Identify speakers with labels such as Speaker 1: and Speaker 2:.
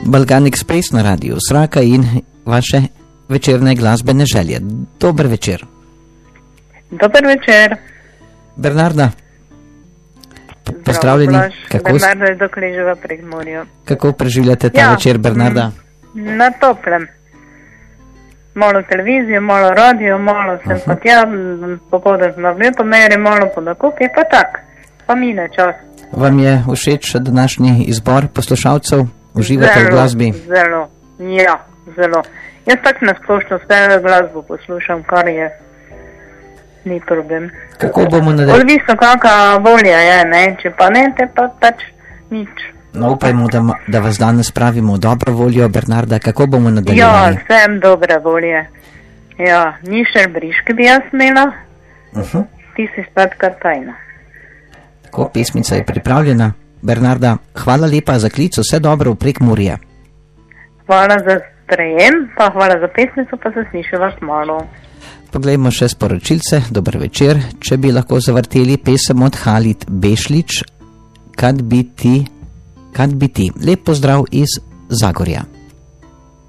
Speaker 1: Balkan Express na radiju Sraka in vaše večerne glasbene želje. Dober večer.
Speaker 2: Dober večer.
Speaker 1: Bernarda. Pozdravljeni.
Speaker 2: Bernarda je do Križeva Prekmurju.
Speaker 1: Kako preživljate ta večer, Bernarda?
Speaker 2: Na toplem. Malo televizijo, malo radio, malo sem pa tja, popoldan sem na Vljetomeri, malo po nakupih, pa tak. Pa mine čas.
Speaker 1: Vam je všeč današnji izbor poslušalcev? Uživate v glasbi?
Speaker 2: Zelo, ja, zelo. Jaz tak nasplošno vse glasbo poslušam, kar je, ni problem.
Speaker 1: Kako bomo nadaljevali?
Speaker 2: Odvisno kakva volja je, ne, če pa ne, te pa pač nič.
Speaker 1: No, upajmo, da vas danes pravimo v dobro voljo, Bernarda, kako bomo nadaljevali?
Speaker 2: Ja, sem dobre volje. Ja, Mišel Briški bi jaz imela, ti si spet kar tajna.
Speaker 1: Tako, pesmica je pripravljena. Bernarda, hvala lepa za klic, vse dobro v Prekmurje.
Speaker 2: Hvala za sprejem, pa hvala za pesmico, pa se slišiva malo.
Speaker 1: Poglejmo še sporočilce, dober večer. Če bi lahko zavrteli pesem od Halit Bešlič, Kad bi ti. Lep pozdrav iz Zagorja.